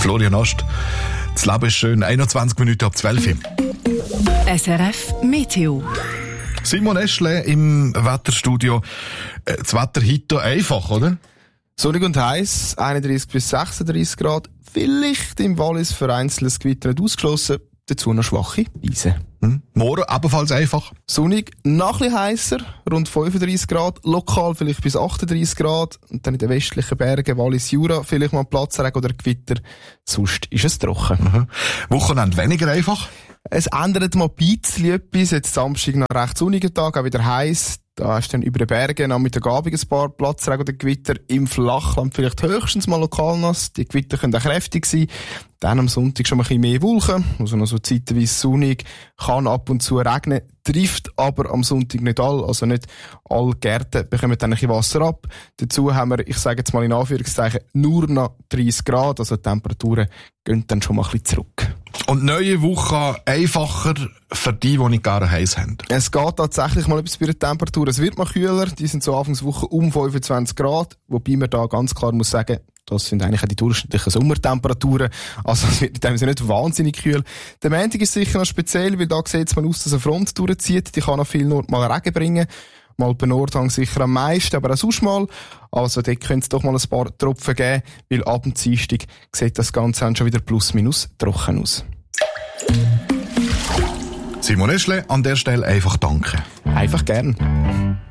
Florian Ost. Das Leben ist schön. 21 Minuten ab 12 Uhr. SRF Meteo. Simon Eschle im Wetterstudio. Das Wetter heute einfach, oder? Sonnig und heiß, 31 bis 36 Grad. Vielleicht im Wallis vereinzeltes Gewitter nicht ausgeschlossen. Dazu noch schwache Eisen. Morgen ebenfalls einfach. Sonnig, noch ein bisschen heisser, rund 35 Grad. Lokal vielleicht bis 38 Grad. Und dann in den westlichen Bergen, Wallis, Jura, vielleicht mal Platzregen oder Gewitter. Sonst ist es trocken. Wochenende weniger einfach. Es ändert mal ein bisschen etwas. Jetzt Samstag noch recht sonniger Tag, auch wieder heiß. Da hast du dann über den Bergen am Mittagabend ein paar Platzregen oder Gewitter. Im Flachland vielleicht höchstens mal lokal nass. Die Gewitter können auch kräftig sein. Dann am Sonntag schon mal ein bisschen mehr Wolken. Also noch so zeitweise sonnig. Kann ab und zu regnen. Trifft aber am Sonntag nicht all. Also nicht alle Gärten bekommen dann ein bisschen Wasser ab. Dazu haben wir, ich sage jetzt mal in Anführungszeichen, nur noch 30 Grad. Also die Temperaturen gehen dann schon mal ein bisschen zurück. Und neue Woche einfacher für die nicht gerne heiß haben. Es geht tatsächlich mal etwas bei der Temperatur. Es wird mal kühler. Die sind so Anfangswoche um 25 Grad. Wobei man da ganz klar muss sagen, das sind eigentlich auch die durchschnittlichen Sommertemperaturen. Also es wird in dem Sinne nicht wahnsinnig kühl. Der Montag ist sicher noch speziell, weil da sieht es mal aus, dass eine Front durchzieht. Die kann noch viel Nord mal Regen bringen. Mal bei Nordhang sicher am meisten, aber auch sonst mal. Also dort könnte es doch mal ein paar Tropfen geben, weil ab dem Dienstag sieht das Ganze dann schon wieder plus minus trocken aus. Simon Eschle, an der Stelle einfach danke. Einfach gern.